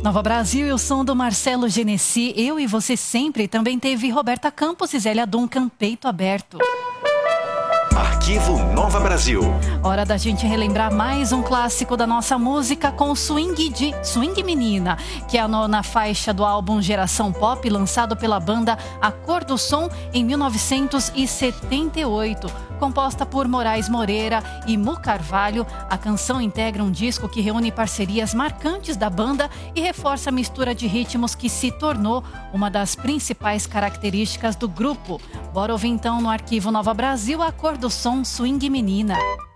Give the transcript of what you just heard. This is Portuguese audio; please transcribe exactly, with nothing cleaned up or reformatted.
Nova Brasil e o som do Marcelo Genesi. Eu e Você Sempre também teve Roberta Campos e Zélia Duncan, Peito Aberto. Arquivo Nova Brasil. Hora da gente relembrar mais um clássico da nossa música com Swing de Swing Menina, que é a nona faixa do álbum Geração Pop, lançado pela banda A Cor do Som em mil novecentos e setenta e oito. Composta por Moraes Moreira e Mu Carvalho, a canção integra um disco que reúne parcerias marcantes da banda e reforça a mistura de ritmos que se tornou uma das principais características do grupo. Bora ouvir então no Arquivo Nova Brasil A Cor do Som, Swing Menina.